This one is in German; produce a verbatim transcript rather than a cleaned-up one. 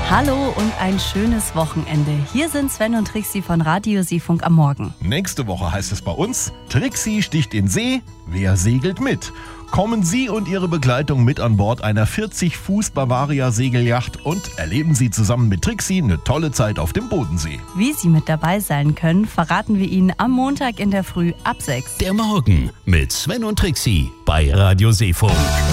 Hallo und ein schönes Wochenende. Hier sind Sven und Trixi von Radio Seefunk am Morgen. Nächste Woche heißt es bei uns, Trixi sticht in See, wer segelt mit? Kommen Sie und Ihre Begleitung mit an Bord einer vierzig Fuß Bavaria Segelyacht und erleben Sie zusammen mit Trixi eine tolle Zeit auf dem Bodensee. Wie Sie mit dabei sein können, verraten wir Ihnen am Montag in der Früh ab sechs. Der Morgen mit Sven und Trixi bei Radio Seefunk.